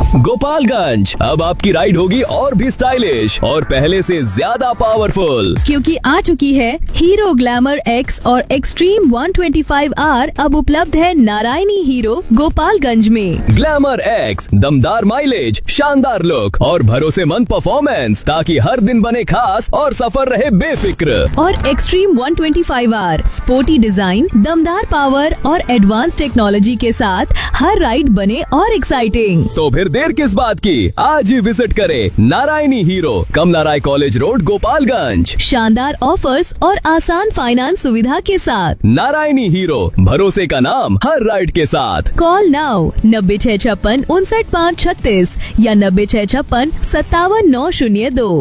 गोपालगंज, अब आपकी राइड होगी और भी स्टाइलिश और पहले से ज्यादा पावरफुल, क्योंकि आ चुकी है हीरो ग्लैमर एक्स और एक्सट्रीम 125R अब उपलब्ध है नारायणी हीरो गोपालगंज में। ग्लैमर एक्स, दमदार माइलेज, शानदार लुक और भरोसेमंद परफॉर्मेंस, ताकि हर दिन बने खास और सफर रहे बेफिक्र। और एक्सट्रीम 125R स्पोर्टी डिजाइन, दमदार पावर और एडवांस टेक्नोलॉजी के साथ हर राइड बने और एक्साइटिंग। तो फिर देर किस बात की, आज ही विजिट करें नारायणी हीरो, कमला राय कॉलेज रोड, गोपालगंज। शानदार ऑफर्स और आसान फाइनेंस सुविधा के साथ नारायणी हीरो, भरोसे का नाम हर राइड के साथ। कॉल नाउ 9656596536 या 965657902।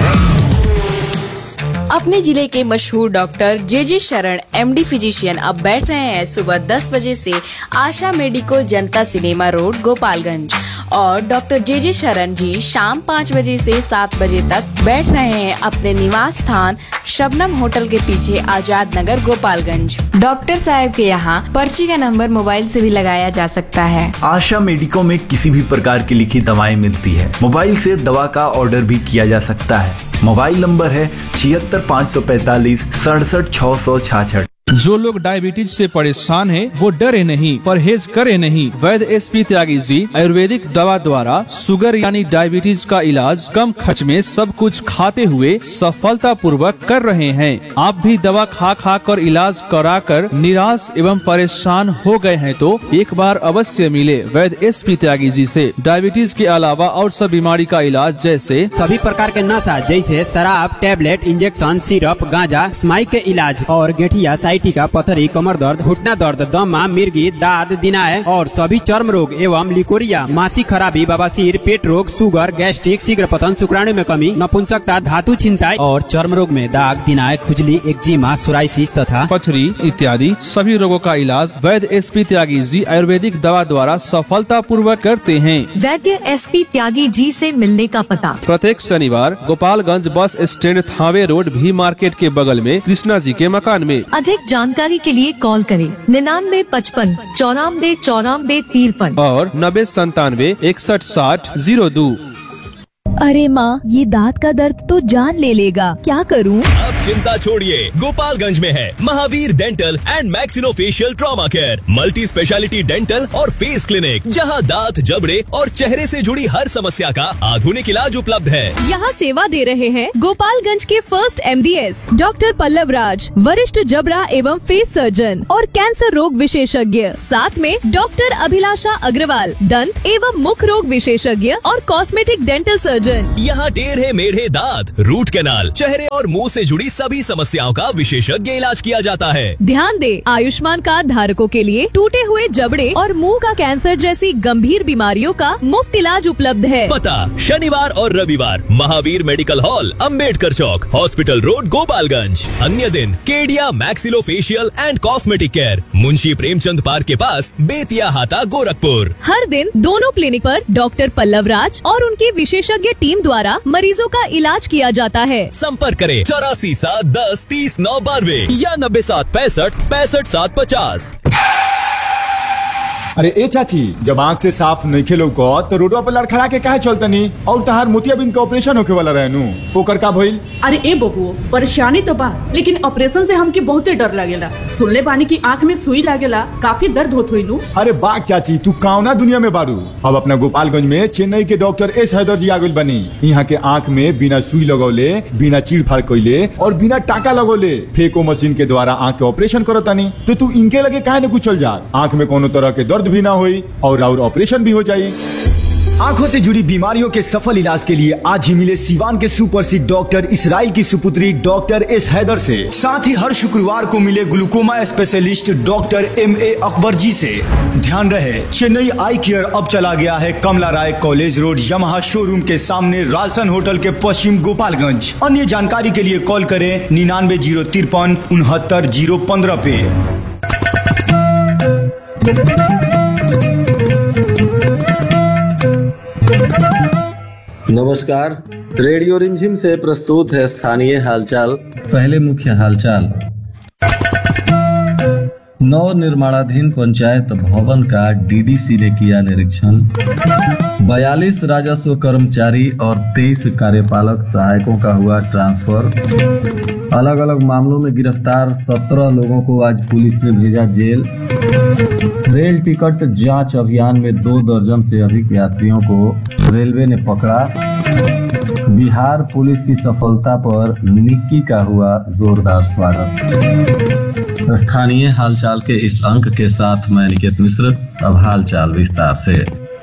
अपने जिले के मशहूर डॉक्टर जे शरण MD फिजिशियन अब बैठ रहे हैं सुबह 10 बजे से आशा मेडिकल जनता सिनेमा रोड गोपालगंज, और डॉक्टर जे शरण जी शाम 5 बजे से 7 बजे तक बैठ रहे हैं अपने निवास स्थान शबनम होटल के पीछे आजाद नगर गोपालगंज। डॉक्टर साहब के यहाँ पर्ची का नंबर मोबाइल से भी लगाया जा सकता है। आशा मेडिको में किसी भी प्रकार की लिखी दवाएं मिलती है। मोबाइल से दवा का ऑर्डर भी किया जा सकता है। मोबाइल नंबर है 76 545 67 666। जो लोग डायबिटीज से परेशान हैं, वो डरे नहीं, परहेज करे नहीं। वैद्य SP त्यागी जी आयुर्वेदिक दवा द्वारा शुगर यानी डायबिटीज का इलाज कम खर्च में सब कुछ खाते हुए सफलता पूर्वक कर रहे हैं। आप भी दवा खा खा कर इलाज करा कर निराश एवं परेशान हो गए हैं तो एक बार अवश्य मिले वैद्य SP त्यागी जी से। डायबिटीज के अलावा और सब बीमारी का इलाज जैसे सभी प्रकार के नशा जैसे शराब, टेबलेट, इंजेक्शन, सिरप, गांजा, स्माइक के इलाज और गेठिया, टीका, पथरी, कमर दर्द, घुटना दर्द, दमा, मिर्गी, दाद, दिनाय और सभी चर्म रोग एवं लिकोरिया, मासिक खराबी, बवासीर, पेट रोग, शुगर, गैस्ट्रिक, शीघ्र पतन, शुक्राणु में कमी, नपुंसकता, धातु छिंताई और चर्म रोग में दाग, दिनाय, खुजली, एक्जिमा, सोराइसिस तथा पथरी इत्यादि सभी रोगों का इलाज वैद्य SP त्यागी जी आयुर्वेदिक दवा द्वारा सफलता पूर्वक करते हैं। वैद्य SP त्यागी जी से मिलने का पता: प्रत्येक शनिवार Gopalganj bus stand, Thawe road, भी मार्केट के बगल में कृष्णा जी के मकान में। अधिक जानकारी के लिए कॉल करें 9955 94 94 53 और 9097 61 60 02। अरे माँ, ये दांत का दर्द तो जान ले लेगा, क्या करूँ? अब चिंता छोड़िए, गोपालगंज में है Mahavir dental and maxillofacial trauma care, multi speciality dental और फेस क्लिनिक, जहां दांत, जबड़े और चेहरे से जुड़ी हर समस्या का आधुनिक इलाज उपलब्ध है। यहाँ सेवा दे रहे हैं गोपालगंज के फर्स्ट MDS डॉक्टर पल्लव राज, वरिष्ठ जबड़ा एवं फेस सर्जन और कैंसर रोग विशेषज्ञ। साथ में डॉक्टर अभिलाषा अग्रवाल, दंत एवं मुख रोग विशेषज्ञ और कॉस्मेटिक डेंटल सर्जन। यहाँ टेढ़े मेढ़े दांत, रूट कैनाल, चेहरे और मुंह से जुड़ी सभी समस्याओं का विशेषज्ञ इलाज किया जाता है। ध्यान दे, आयुष्मान कार्ड धारकों के लिए टूटे हुए जबड़े और मुंह का कैंसर जैसी गंभीर बीमारियों का मुफ्त इलाज उपलब्ध है। पता: शनिवार और रविवार महावीर मेडिकल हॉल, अंबेडकर चौक, हॉस्पिटल रोड, गोपालगंज। अन्य दिन Kedia maxillofacial and cosmetic care, Munshi Premchand park के पास, बेतिया हाता, गोरखपुर। हर दिन दोनों क्लिनिक पर डॉक्टर पल्लव राज और उनके विशेषज्ञ टीम द्वारा मरीजों का इलाज किया जाता है। संपर्क करें 84 7 10 30 9 92 या 90 7 65 65 7 50। अरे ए चाची, जब आँख से साफ नहीं खेलो को तो रोडवा पर लड़खड़ा के काहे चलतनी? और तहार मोतियाबिंद के ऑपरेशन होके वाला रहनु, ओकर का भइल? अरे ए बबुओ, परेशानी तो बा, लेकिन ऑपरेशन से हमके बहुते डर लगेला। सुनले बानी की आँख में सुई लागेला, काफी दर्द होत होई नु। अरे बाग चाची, तू कौना दुनिया में बारू? अब अपना गोपालगंज में चेन्नई के डॉक्टर S हैदर जी आगुल बनी। यहाँ के आँख में बिना सुई लगौले, बिना चीड़ फाड़ कइले और बिना टाका लगौले फेको मशीन के द्वारा आँख के ऑपरेशन करतानी। तो तू इनके लगे काहे न कुछ चल जा? आँख में कोनो तरह के दर्द भी ना हुई और ऑपरेशन भी हो जाए। आंखों से जुड़ी बीमारियों के सफल इलाज के लिए आज ही मिले सिवान के सुप्रसिद्ध डॉक्टर इसराइल की सुपुत्री डॉक्टर S हैदर से। साथ ही हर शुक्रवार को मिले glaucoma specialist doctor MA Akbar जी से। ध्यान रहे, चेन्नई आई केयर अब चला गया है कमला राय कॉलेज रोड, यमहा शोरूम के सामने, रालसन होटल के पश्चिम, गोपालगंज। अन्य जानकारी के लिए कॉल करें 99 053 69 015 पे। नमस्कार, रेडियो रिमझिम से प्रस्तुत है स्थानीय हालचाल। पहले मुख्य हालचाल। नव निर्माणाधीन पंचायत भवन का डीडीसी ने किया निरीक्षण। 42 राजस्व कर्मचारी और 23 कार्यपालक सहायकों का हुआ ट्रांसफर। अलग अलग मामलों में गिरफ्तार 17 लोगों को आज पुलिस ने भेजा जेल। रेल टिकट जांच अभियान में 2 दर्जन से अधिक यात्रियों को रेलवे ने पकड़ा। बिहार पुलिस की सफलता पर निक्की का हुआ जोरदार स्वागत। स्थानीय हालचाल के इस अंक के साथ मैं निकेत मिश्र। अब हालचाल विस्तार से।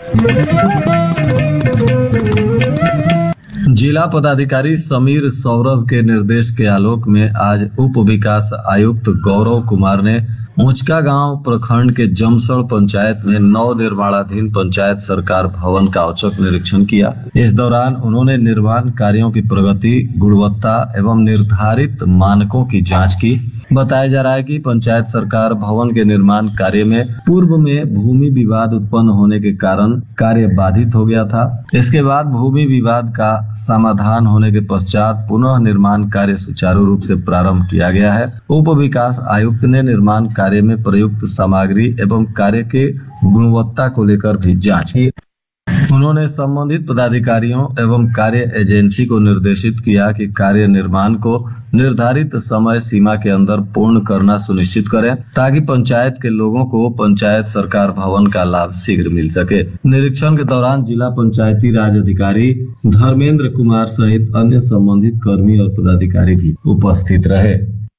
जिला पदाधिकारी समीर सौरभ के निर्देश के आलोक में आज उप विकास आयुक्त गौरव कुमार ने मुचका गांव प्रखंड के जमसड़ पंचायत में नव निर्माणाधीन पंचायत सरकार भवन का औचक निरीक्षण किया। इस दौरान उन्होंने निर्माण कार्यों की प्रगति, गुणवत्ता एवं निर्धारित मानकों की जांच की। बताया जा रहा है कि पंचायत सरकार भवन के निर्माण कार्य में पूर्व में भूमि विवाद उत्पन्न होने के कारण कार्य बाधित हो गया था। इसके बाद भूमि विवाद का समाधान होने के पश्चात पुनः निर्माण कार्य सुचारू रूप से प्रारंभ किया गया है। उप विकास आयुक्त ने निर्माण कार्य में प्रयुक्त सामग्री एवं कार्य के गुणवत्ता को लेकर भी जांच की। उन्होंने संबंधित पदाधिकारियों एवं कार्य एजेंसी को निर्देशित किया कि कार्य निर्माण को निर्धारित समय सीमा के अंदर पूर्ण करना सुनिश्चित करें, ताकि पंचायत के लोगों को पंचायत सरकार भवन का लाभ शीघ्र मिल सके। निरीक्षण के दौरान जिला पंचायती राज अधिकारी धर्मेंद्र कुमार सहित अन्य संबंधित कर्मी और पदाधिकारी भी उपस्थित रहे।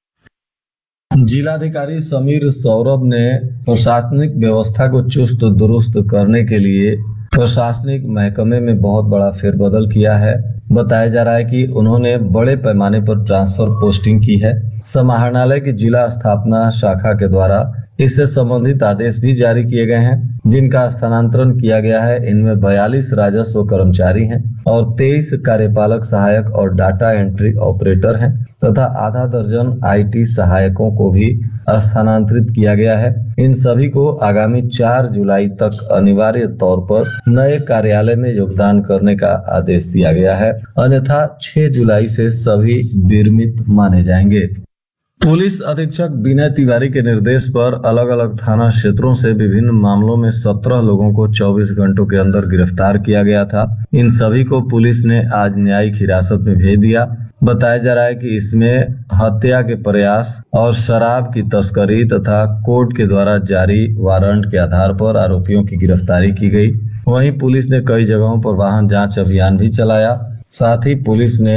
जिलाधिकारी समीर सौरभ ने प्रशासनिक व्यवस्था को चुस्त दुरुस्त करने के लिए प्रशासनिक महकमे में बहुत बड़ा फेरबदल किया है। बताया जा रहा है कि उन्होंने बड़े पैमाने पर ट्रांसफर पोस्टिंग की है। समाहरणालय की जिला स्थापना शाखा के द्वारा इससे संबंधित आदेश भी जारी किए गए हैं, जिनका स्थानांतरण किया गया है। इनमें 42 राजस्व कर्मचारी हैं और 23 कार्यपालक सहायक और डाटा एंट्री ऑपरेटर हैं तथा आधा दर्जन आईटी सहायकों को भी स्थानांतरित किया गया है। इन सभी को आगामी 4 जुलाई तक अनिवार्य तौर पर नए कार्यालय में योगदान करने का आदेश दिया गया है, अन्यथा 6 जुलाई से सभी विरमित माने जाएंगे। पुलिस अधीक्षक विनय तिवारी के निर्देश पर अलग अलग थाना क्षेत्रों से विभिन्न मामलों में 17 लोगों को 24 घंटों के अंदर गिरफ्तार किया गया था। इन सभी को पुलिस ने आज न्यायिक हिरासत में भेज दिया। बताया जा रहा है कि इसमें हत्या के प्रयास और शराब की तस्करी तथा कोर्ट के द्वारा जारी वारंट के आधार पर आरोपियों की गिरफ्तारी की गई। वहीं पुलिस ने कई जगहों पर वाहन जांच अभियान भी चलाया। साथ ही पुलिस ने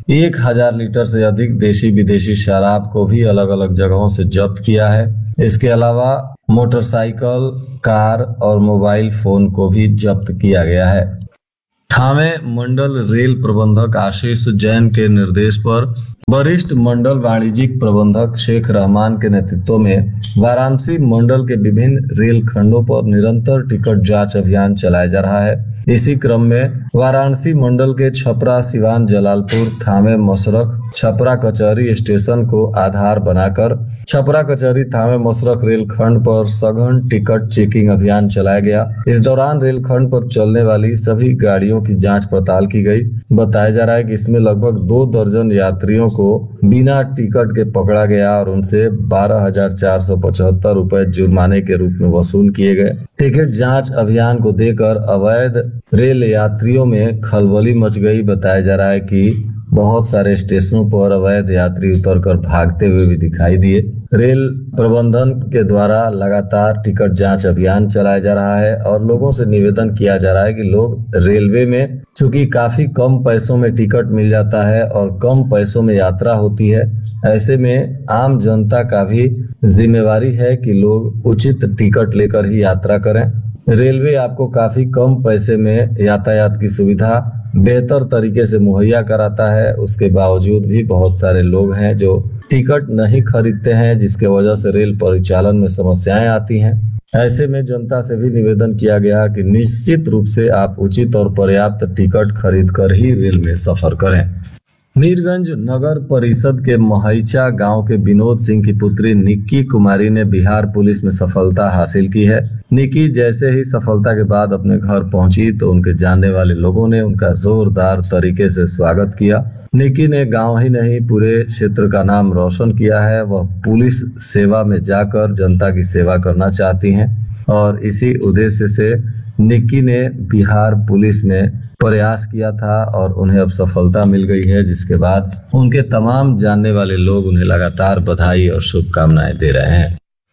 1000 लीटर से अधिक देशी विदेशी शराब को भी अलग अलग जगहों से जब्त किया है। इसके अलावा मोटरसाइकिल, कार और मोबाइल फोन को भी जब्त किया गया है। थावे मंडल रेल प्रबंधक आशीष जैन के निर्देश पर वरिष्ठ मंडल वाणिज्यिक प्रबंधक शेख रहमान के नेतृत्व में वाराणसी मंडल के विभिन्न रेल खंडों पर निरंतर टिकट जांच अभियान चलाया जा रहा है। इसी क्रम में वाराणसी मंडल के छपरा, सिवान, जलालपुर, थावे, मसरख, छपरा कचहरी स्टेशन को आधार बनाकर छपरा कचहरी थावे मसरख रेलखंड पर सघन टिकट चेकिंग अभियान चलाया गया। इस दौरान रेलखंड पर चलने वाली सभी गाड़ियों की जांच पड़ताल की गई। बताया जा रहा है कि इसमें लगभग 2 दर्जन यात्रियों को बिना टिकट के पकड़ा गया और उनसे 12,475 रुपए जुर्माने के रूप में वसूल किए गए। टिकट जांच अभियान को देकर अवैध रेल यात्रियों में खलबली मच गई। बताया जा रहा है कि बहुत सारे स्टेशनों पर अवैध यात्री उतरकर भागते हुए भी दिखाई दिए। रेल प्रबंधन के द्वारा लगातार टिकट जांच अभियान चलाया जा रहा है और लोगों से निवेदन किया जा रहा है कि लोग रेलवे में चूंकि काफी कम पैसों में टिकट मिल जाता है और कम पैसों में यात्रा होती है, ऐसे में आम जनता का भी जिम्मेवारी है कि लोग उचित टिकट लेकर ही यात्रा करें। रेलवे आपको काफी कम पैसे में यातायात की सुविधा बेहतर तरीके से मुहैया कराता है। उसके बावजूद भी बहुत सारे लोग हैं जो टिकट नहीं खरीदते हैं, जिसके वजह से रेल परिचालन में समस्याएं आती हैं। ऐसे में जनता से भी निवेदन किया गया कि निश्चित रूप से आप उचित और पर्याप्त टिकट खरीद कर ही रेल में सफर करें। मीरगंज नगर परिषद के महैचा गांव के विनोद सिंह की पुत्री निक्की कुमारी ने बिहार पुलिस में सफलता हासिल की है। निक्की जैसे ही सफलता के बाद अपने घर पहुंची तो उनके जानने वाले लोगों ने उनका जोरदार तरीके से स्वागत किया। निक्की ने गांव ही नहीं पूरे क्षेत्र का नाम रोशन किया है। वह पुलिस सेवा में जाकर जनता की सेवा करना चाहती हैं और इसी उद्देश्य से निक्की ने बिहार पुलिस में प्रयास किया था और उन्हें अब सफलता मिल गई है, जिसके बाद उनके तमाम जानने वाले लोग उन्हें लगातार बधाई और शुभकामनाएं दे रहे हैं।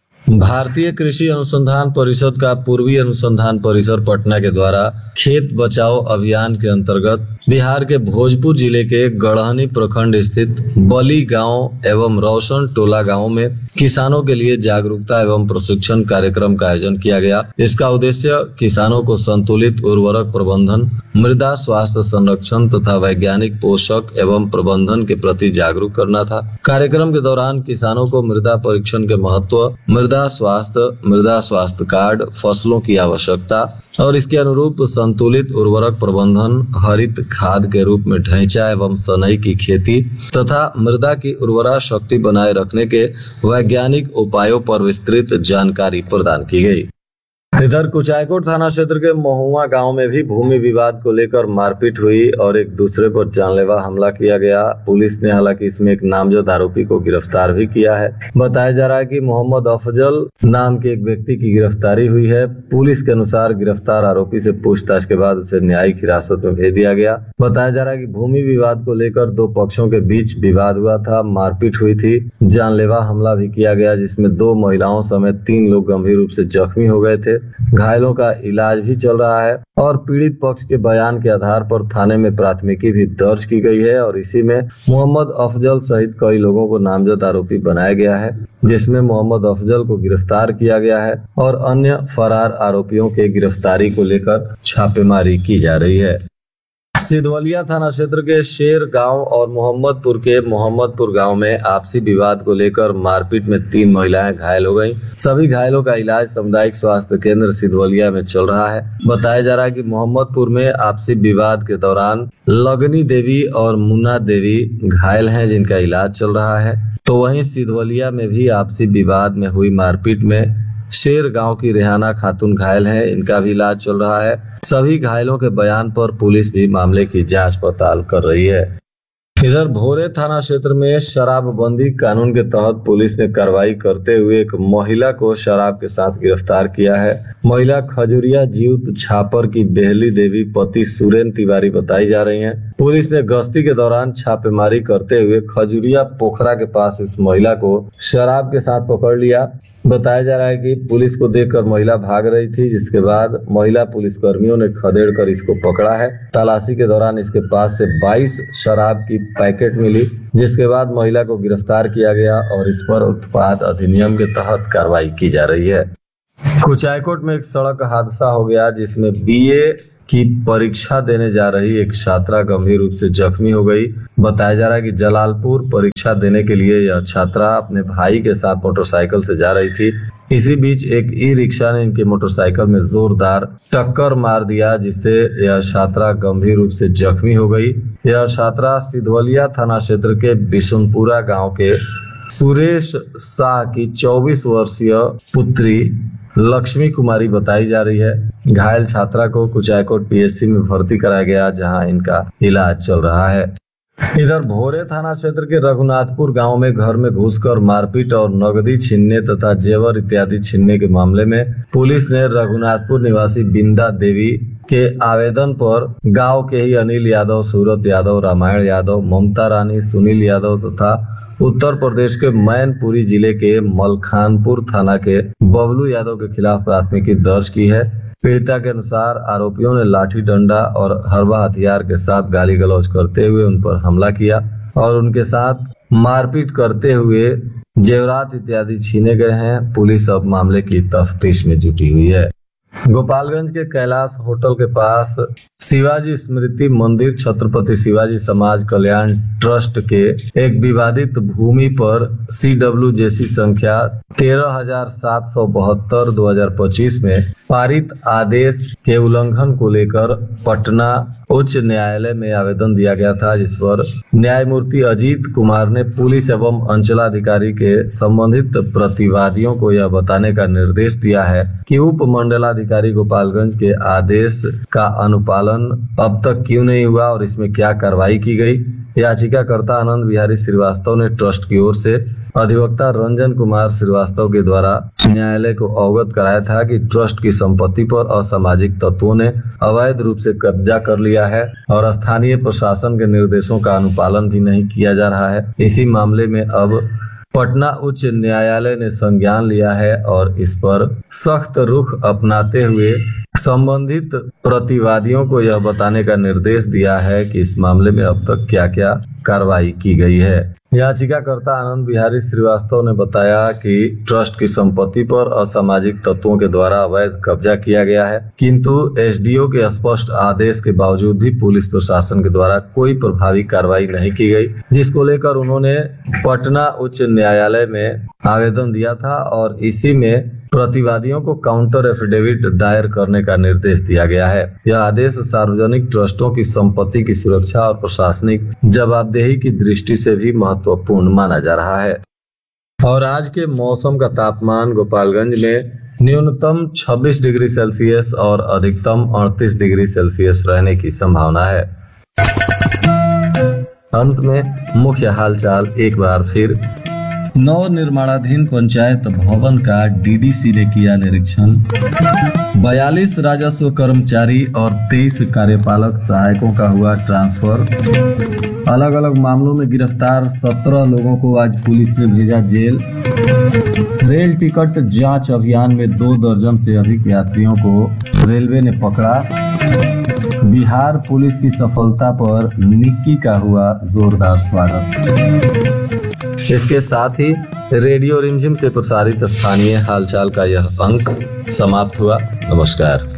भारतीय कृषि अनुसंधान परिषद का पूर्वी अनुसंधान परिसर पटना के द्वारा खेत बचाओ अभियान के अंतर्गत बिहार के भोजपुर जिले के गढ़हनी प्रखंड स्थित बली गांव एवं रोशन टोला गांव में किसानों के लिए जागरूकता एवं प्रशिक्षण कार्यक्रम का आयोजन किया गया। इसका उद्देश्य किसानों को संतुलित उर्वरक प्रबंधन, मृदा स्वास्थ्य संरक्षण तथा वैज्ञानिक पोषक एवं प्रबंधन के प्रति जागरूक करना था। कार्यक्रम के दौरान किसानों को मृदा परीक्षण के महत्व, मृदा स्वास्थ्य कार्ड, फसलों की आवश्यकता और इसके अनुरूप संतुलित उर्वरक प्रबंधन, हरित खाद के रूप में ढैंचा एवं सनई की खेती तथा मृदा की उर्वरा शक्ति बनाए रखने के वैज्ञानिक उपायों पर विस्तृत जानकारी प्रदान की गई। इधर कुचायकोट थाना क्षेत्र के महुआ गांव में भी भूमि विवाद को लेकर मारपीट हुई और एक दूसरे पर जानलेवा हमला किया गया। पुलिस ने हालांकि इसमें एक नामजद आरोपी को गिरफ्तार भी किया है। बताया जा रहा है कि मोहम्मद अफजल नाम के एक व्यक्ति की गिरफ्तारी हुई है। पुलिस के अनुसार गिरफ्तार आरोपी से पूछताछ के बाद उसे न्यायिक हिरासत में भेज दिया गया। बताया जा रहा है कि भूमि विवाद को लेकर दो पक्षों के बीच विवाद हुआ था, मारपीट हुई थी, जानलेवा हमला भी किया गया, जिसमें 2 महिलाओं समेत 3 लोग गंभीर रूप से जख्मी हो गए थे। घायलों का इलाज भी चल रहा है और पीड़ित पक्ष के बयान के आधार पर थाने में प्राथमिकी भी दर्ज की गई है और इसी में मोहम्मद अफजल सहित कई लोगों को नामजद आरोपी बनाया गया है, जिसमें मोहम्मद अफजल को गिरफ्तार किया गया है और अन्य फरार आरोपियों के गिरफ्तारी को लेकर छापेमारी की जा रही है। सिधवलिया थाना क्षेत्र के शेर गांव और मोहम्मदपुर के मोहम्मदपुर गांव में आपसी विवाद को लेकर मारपीट में 3 महिलाएं घायल हो गईं। सभी घायलों का इलाज सामुदायिक स्वास्थ्य केंद्र सिधवलिया में चल रहा है। बताया जा रहा है कि मोहम्मदपुर में आपसी विवाद के दौरान लगनी देवी और मुन्ना देवी घायल हैं, जिनका इलाज चल रहा है। तो वहीं सिधवलिया में भी आपसी विवाद में हुई मारपीट में शेर गांव की रेहाना खातून घायल है, इनका भी इलाज चल रहा है। सभी घायलों के बयान पर पुलिस भी मामले की जांच पड़ताल कर रही है। इधर भोरे थाना क्षेत्र में शराबबंदी कानून के तहत पुलिस ने कार्रवाई करते हुए एक महिला को शराब के साथ गिरफ्तार किया है। महिला खजुरिया जीउत छापर की बेहली देवी पति सुरेन तिवारी बताई जा रही हैं। पुलिस ने गश्ती के दौरान छापेमारी करते हुए खजुरिया पोखरा के पास इस महिला को शराब के साथ पकड़ लिया। बताया जा रहा है कि पुलिस को देखकर महिला भाग रही थी, जिसके बाद महिला पुलिस कर्मियों ने खदेड़ कर इसको पकड़ा है। तलाशी के दौरान इसके पास से 22 शराब की पैकेट मिली, जिसके बाद महिला को गिरफ्तार किया गया और इस पर उत्पाद अधिनियम के तहत कार्रवाई की जा रही है। कुचायकोट में एक सड़क हादसा हो गया, जिसमें बीए की परीक्षा देने जा रही एक छात्रा गंभीर रूप से जख्मी हो गई। बताया जा रहा है कि जलालपुर परीक्षा देने के लिए यह छात्रा अपने भाई के साथ मोटरसाइकिल से जा रही थी। इसी बीच एक ई रिक्शा ने इनके मोटरसाइकिल में जोरदार टक्कर मार दिया, जिससे यह छात्रा गंभीर रूप से जख्मी हो गई। यह छात्रा सिधवलिया थाना क्षेत्र के बिशुनपुरा गांव के सुरेश शाह की 24 वर्षीय पुत्री लक्ष्मी कुमारी बताई जा रही है। घायल छात्रा को कुचायकोट पीएचसी में भर्ती कराया गया, जहां इनका इलाज चल रहा है। इधर भोरे थाना क्षेत्र के रघुनाथपुर गांव में घर में घुसकर मारपीट और नगदी छीनने तथा जेवर इत्यादि छीनने के मामले में पुलिस ने रघुनाथपुर निवासी बिंदा देवी के आवेदन पर गांव के ही अनिल यादव, सूरत यादव, रामायण यादव, ममता रानी, सुनील यादव तथा उत्तर प्रदेश के मैनपुरी जिले के मलखानपुर थाना के बबलू यादव के खिलाफ प्राथमिकी दर्ज की है। पीड़िता के अनुसार आरोपियों ने लाठी डंडा और हरबा हथियार के साथ गाली गलौज करते हुए उन पर हमला किया और उनके साथ मारपीट करते हुए जेवरात इत्यादि छीने गए हैं। पुलिस अब मामले की तफ्तीश में जुटी हुई है। गोपालगंज के कैलाश होटल के पास शिवाजी स्मृति मंदिर छत्रपति शिवाजी समाज कल्याण ट्रस्ट के एक विवादित भूमि पर CWJC संख्या 13,772/2025 में पारित आदेश के उल्लंघन को लेकर पटना उच्च न्यायालय में आवेदन दिया गया था, जिस पर न्यायमूर्ति अजीत कुमार ने पुलिस एवं अंचलाधिकारी के संबंधित प्रतिवादियों को यह बताने का निर्देश दिया है कि उप मंडलाधिकारी जिलाधिकारी गोपालगंज के आदेश का अनुपालन अब तक क्यों नहीं हुआ और इसमें क्या कार्रवाई की गई। याचिकाकर्ता आनंद बिहारी श्रीवास्तव ने ट्रस्ट की ओर से अधिवक्ता रंजन कुमार श्रीवास्तव के द्वारा न्यायालय को अवगत कराया था कि ट्रस्ट की संपत्ति पर असामाजिक तत्वों ने अवैध रूप से कब्जा कर लिया है और स्थानीय प्रशासन के निर्देशों का अनुपालन भी नहीं किया जा रहा है। इसी मामले में अब पटना उच्च न्यायालय ने संज्ञान लिया है और इस पर सख्त रुख अपनाते हुए संबंधित प्रतिवादियों को यह बताने का निर्देश दिया है कि इस मामले में अब तक क्या क्या कार्रवाई की गई है। याचिकाकर्ता आनंद बिहारी श्रीवास्तव ने बताया कि ट्रस्ट की संपत्ति पर असामाजिक तत्वों के द्वारा अवैध कब्जा किया गया है, किंतु एसडीओ के स्पष्ट आदेश के बावजूद भी पुलिस प्रशासन के द्वारा कोई प्रभावी कार्रवाई नहीं की गई, जिसको लेकर उन्होंने पटना उच्च न्यायालय में आवेदन दिया था और इसी में प्रतिवादियों को काउंटर एफिडेविट दायर करने का निर्देश दिया गया है। यह आदेश सार्वजनिक ट्रस्टों की संपत्ति की सुरक्षा और प्रशासनिक जवाबदेही की दृष्टि से भी महत्वपूर्ण माना जा रहा है। और आज के मौसम का तापमान गोपालगंज में न्यूनतम 26 डिग्री सेल्सियस और अधिकतम 38 डिग्री सेल्सियस रहने की संभावना है। अंत में मुख्य हालचाल एक बार फिर। नव निर्माणाधीन पंचायत भवन का डीडीसी ने किया निरीक्षण। 42 राजस्व कर्मचारी और 23 कार्यपालक सहायकों का हुआ ट्रांसफर। अलग अलग मामलों में गिरफ्तार 17 लोगों को आज पुलिस ने भेजा जेल। रेल टिकट जांच अभियान में 2 दर्जन से अधिक यात्रियों को रेलवे ने पकड़ा। बिहार पुलिस की सफलता पर निक्की का हुआ जोरदार स्वागत। इसके साथ ही रेडियो रिमझिम से प्रसारित स्थानीय हालचाल का यह अंक समाप्त हुआ। नमस्कार।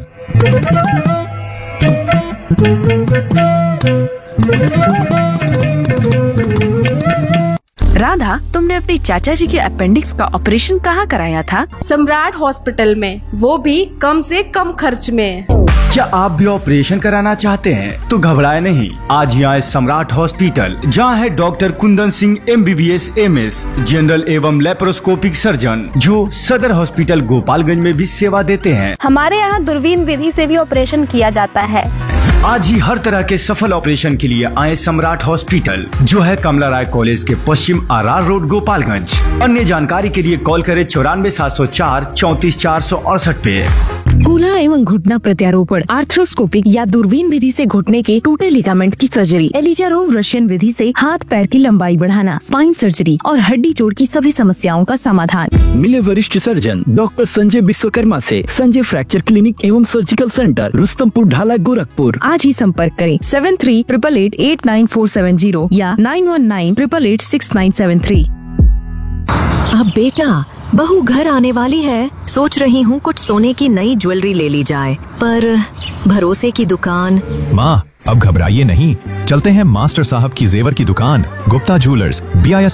राधा, तुमने अपने चाचा जी के अपेंडिक्स का ऑपरेशन कहाँ कराया था? सम्राट हॉस्पिटल में, वो भी कम से कम खर्च में। क्या आप भी ऑपरेशन कराना चाहते हैं तो घबराए नहीं, आज ही आए सम्राट हॉस्पिटल, जहां है doctor Kundan Singh MBBS MS general एवं लेप्रोस्कोपिक सर्जन, जो सदर हॉस्पिटल गोपालगंज में भी सेवा देते हैं। हमारे यहाँ दूरबीन विधि से भी ऑपरेशन किया जाता है। आज ही हर तरह के सफल ऑपरेशन के लिए आए सम्राट हॉस्पिटल, जो है कमला राय कॉलेज के पश्चिम RR रोड गोपालगंज। अन्य जानकारी के लिए कॉल करें 94 704 34 468 पे। कूल्हा एवं घुटना प्रत्यारोपण, आर्थ्रोस्कोपिक या दूरबीन विधि से घुटने के टूटे लिगामेंट की सर्जरी, एलिजारोव रशियन विधि से हाथ पैर की लंबाई बढ़ाना, स्पाइन सर्जरी और हड्डी जोड़ की सभी समस्याओं का समाधान। मिले वरिष्ठ सर्जन डॉक्टर संजय विश्वकर्मा से संजय फ्रैक्चर क्लिनिक एवं सर्जिकल सेंटर, रुस्तमपुर ढाला, गोरखपुर। आज ही संपर्क करें 7388889470 या 9198886973। अब बेटा, बहू घर आने वाली है, सोच रही हूँ कुछ सोने की नई ज्वेलरी ले ली जाए, पर भरोसे की दुकान। माँ, अब घबराइए नहीं, चलते हैं मास्टर साहब की जेवर की दुकान, गुप्ता ज्वेलर्स, BIS